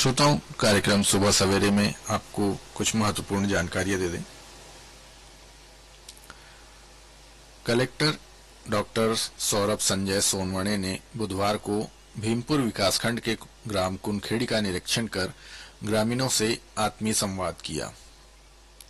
श्रोताओं, कार्यक्रम सुबह सवेरे में आपको कुछ महत्वपूर्ण जानकारियां दे दें। कलेक्टर डॉक्टर सौरभ संजय सोनवणे ने बुधवार को भीमपुर विकासखंड के ग्राम कुनखेड़ी का निरीक्षण कर ग्रामीणों से आत्मीय संवाद किया।